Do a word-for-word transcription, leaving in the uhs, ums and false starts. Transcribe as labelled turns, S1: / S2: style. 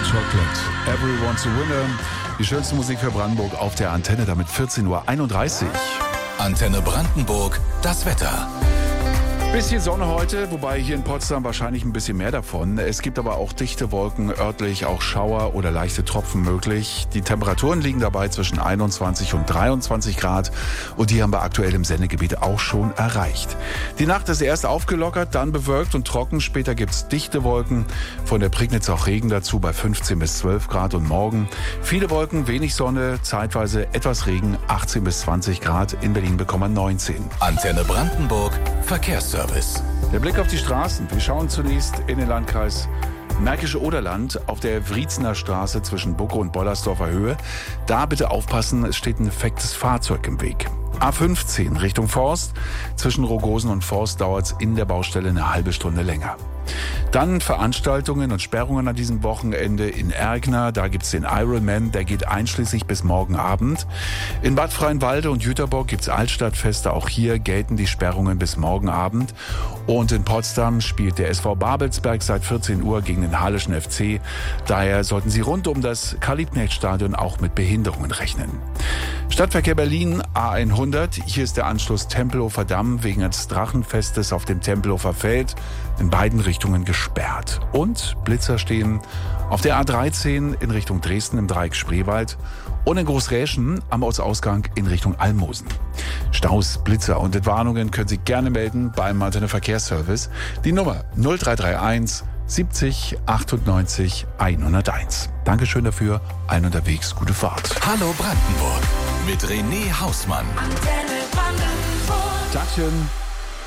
S1: Chocolate, Everyone's a Winner. Die schönste Musik für Brandenburg auf der Antenne, damit vierzehn Uhr einunddreißig.
S2: Antenne Brandenburg, das Wetter.
S1: Bisschen Sonne heute, wobei hier in Potsdam wahrscheinlich ein bisschen mehr davon. Es gibt aber auch dichte Wolken, örtlich auch Schauer oder leichte Tropfen möglich. Die Temperaturen liegen dabei zwischen einundzwanzig und dreiundzwanzig Grad und die haben wir aktuell im Sendegebiet auch schon erreicht. Die Nacht ist erst aufgelockert, dann bewölkt und trocken. Später gibt's dichte Wolken, von der Prignitz auch Regen dazu bei fünfzehn bis zwölf Grad und morgen viele Wolken, wenig Sonne, zeitweise etwas Regen, achtzehn bis zwanzig Grad. In Berlin bekommen wir neunzehn.
S2: Antenne Brandenburg, Verkehrsservice.
S1: Der Blick auf die Straßen. Wir schauen zunächst in den Landkreis Märkische Oderland auf der Wriezener Straße zwischen Bucke und Bollersdorfer Höhe. Da bitte aufpassen, es steht ein defektes Fahrzeug im Weg. A fünfzehn Richtung Forst. Zwischen Rogosen und Forst dauert es in der Baustelle eine halbe Stunde länger. Dann Veranstaltungen und Sperrungen an diesem Wochenende in Ergner. Da gibt's den Ironman, der geht einschließlich bis morgen Abend. In Bad Freienwalde und Jüterbock gibt's Altstadtfeste. Auch hier gelten die Sperrungen bis morgen Abend. Und in Potsdam spielt der S V Babelsberg seit vierzehn Uhr gegen den Halischen F C. Daher sollten Sie rund um das Karl-Liebknecht-Stadion auch mit Behinderungen rechnen. Stadtverkehr Berlin A hundert. Hier ist der Anschluss Tempelhofer Damm wegen des Drachenfestes auf dem Tempelhofer Feld in beiden Richtungen gesperrt. Und Blitzer stehen auf der A dreizehn in Richtung Dresden im Dreieck Spreewald und in Großräschen am Ortsausgang in Richtung Almosen. Staus, Blitzer und Entwarnungen können Sie gerne melden beim Antenne Verkehrsservice. Die Nummer null drei drei eins siebzig achtundneunzig hunderteins. Dankeschön dafür, allen unterwegs, gute Fahrt.
S2: Hallo Brandenburg mit René Hausmann.
S3: Antenne Brandenburg.
S1: Tagchen.